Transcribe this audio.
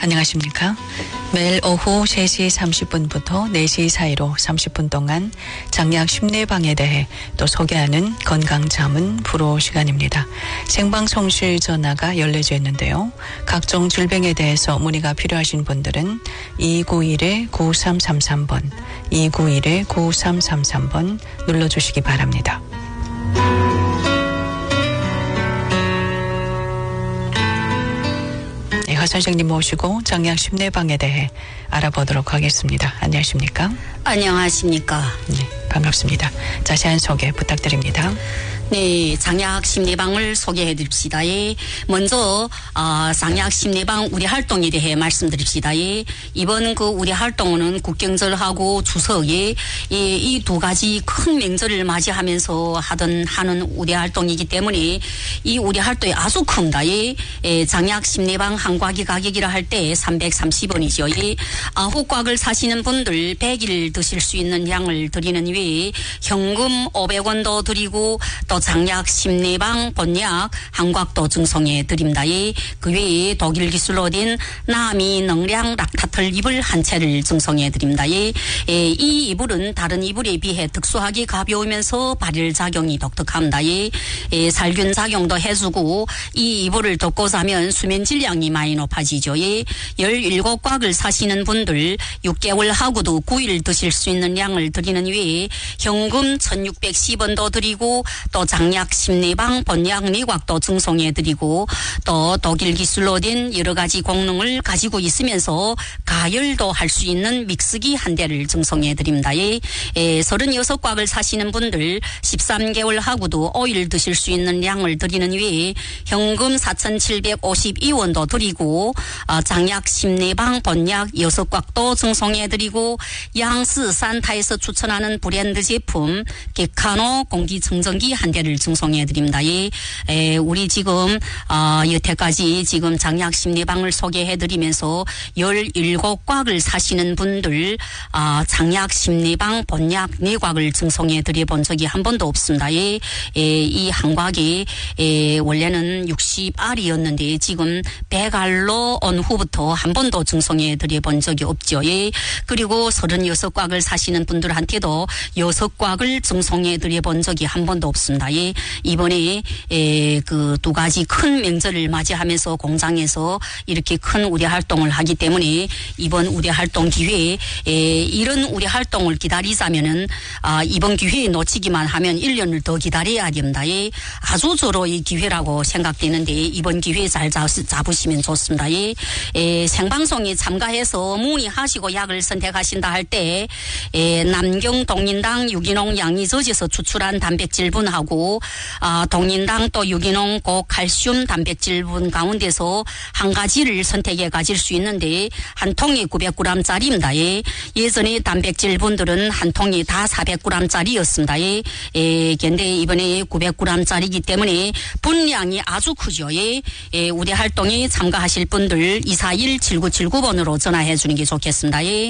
안녕하십니까. 매일 오후 3시 30분부터 4시 사이로 30분 동안 장약 심내방에 대해 또 소개하는 건강자문 프로 시간입니다. 생방송 시 전화가 열려져 있는데요. 각종 질병에 대해서 문의가 필요하신 분들은 291-9333번, 291-9333번 눌러주시기 바랍니다. 화 선생님 모시고 장약 심내방에 대해 알아보도록 하겠습니다. 안녕하십니까? 안녕하십니까? 네, 반갑습니다. 자세한 소개 부탁드립니다. 네, 장약 심내방을 소개해 드립시다. 예. 먼저 장약 심내방 우리 활동에 대해 말씀드립시다. 예. 이번 우리 활동은 국경절하고 추석에 이 두 가지 큰 명절을 맞이하면서 하는 우리 활동이기 때문에 이 우리 활동이 아주 큽니다. 예. 장약 심내방 한 곽이 가격이라 할 때 330원이죠. 예. 9곽을 사시는 분들 100일 드실 수 있는 양을 드리는 외에 현금 500원도 드리고 또 장약 심내방 본약 한 곽도 증송해 드립니다. 그 외에 독일 기술로 된 나미 능량 락타틀 이불 한 채를 증송해 드립니다. 이 이불은 다른 이불에 비해 특수하게 가벼우면서 발열 작용이 독특합니다. 살균 작용도 해주고 이 이불을 덮고 자면 수면 질량이 많이 높아지죠. 17곽을 사시는 분들 6개월 하고도 9일 드실 수 있는 양을 드리는 외에 현금 1610원도 드리고 또 장약 심내방 본약 4곽도 증송해 드리고 또 독일 기술로 된 여러 가지功能을 가지고 있으면서 가열도 할 수 있는 믹스기 한 대를 증송해 드립니다. 36곽을 사시는 분들 13개월 하고도 5일 드실 수 있는 양을 드리는 외에 현금 4,752원도 드리고 장약 심내방 본약 6곽도 증송해 드리고 양스 산타에서 추천하는 브랜드 제품 게카노 공기청정기 한 대를 증송해 드립니다. 우리 지금 여태까지 지금 장약 심내방을 소개해 드리면서 17곽을 사시는 분들 장약 심내방 본약 4곽을 증송해 드려 본 적이 한 번도 없습니다. 이 한 곽이 원래는 60알이었는데 지금 100알로 온 후부터 한 번도 증송해 드려 본 적이 없죠. 그리고 36곽을 사시는 분들한테도 6곽을 증송해 드려 본 적이 한 번도 없습니다. 이번에 그 두 가지 큰 명절을 맞이하면서 공장에서 이렇게 큰 우리 활동을 하기 때문에 이번 우리 활동 기회에 이런 우리 활동을 기다리자면은 이번 기회에 놓치기만 하면 1년을 더 기다려야 됩니다. 아주 저로 이 기회라고 생각되는데 이번 기회에 잘 잡으시면 좋습니다. 생방송에 참가해서 문의하시고 약을 선택하신다 할 때 남경 동인당 유기농 양이저지에서 추출한 단백질분하고 동인당 또 유기농 고칼슘 단백질분 가운데서 한 가지를 선택해 가질 수 있는데 한 통에 900g짜리입니다. 예전에 단백질분들은 한 통이 다 400g짜리였습니다. 그런데 이번에 900g짜리이기 때문에 분량이 아주 크죠. 우리 활동에 참가하실 분들 241-7979번으로 전화해 주는 게 좋겠습니다.